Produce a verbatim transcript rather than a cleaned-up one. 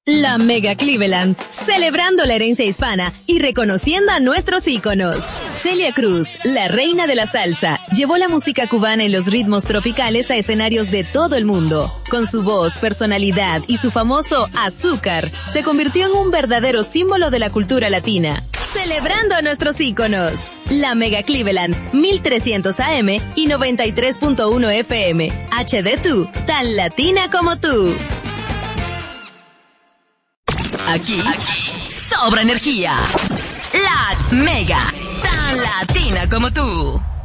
La Mega Cleveland, celebrando la herencia hispana y reconociendo a nuestros íconos. Celia Cruz, la reina de la salsa, llevó la música cubana y los ritmos tropicales a escenarios de todo el mundo. Con su voz, personalidad y su famoso azúcar, se convirtió en un verdadero símbolo de la cultura latina. Celebrando a nuestros íconos. La Mega Cleveland, mil trescientos A M y noventa y tres punto uno F M. H D dos, tan latina como tú. Aquí, aquí, sobra energía. La Mega, tan latina como tú.